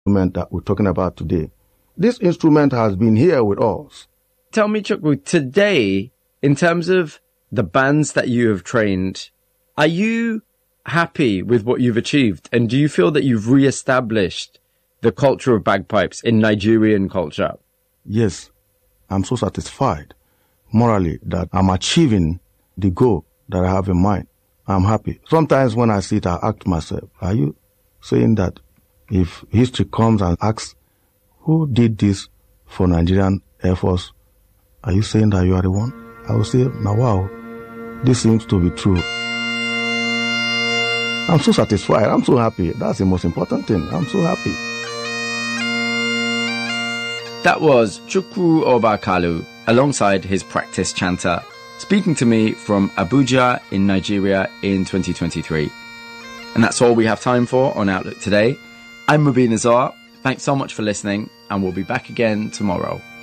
instrument that we're talking about today. This instrument has been here with us. Tell me, Chukwu, today, in terms of the bands that you have trained, are you happy with what you've achieved? And do you feel that you've re-established the culture of bagpipes in Nigerian culture? Yes, I'm so satisfied morally that I'm achieving the goal that I have in mind. I'm happy. Sometimes when I sit, I ask myself, are you saying that if history comes and asks, who did this for Nigerian Air Force, are you saying that you are the one? I will say, now wow, this seems to be true. I'm so satisfied. I'm so happy. That's the most important thing. I'm so happy. That was Chukwu Obakalu alongside his practice chanter, speaking to me from Abuja in Nigeria in 2023. And that's all we have time for on Outlook today. I'm Mubin Azar. Thanks so much for listening, and we'll be back again tomorrow.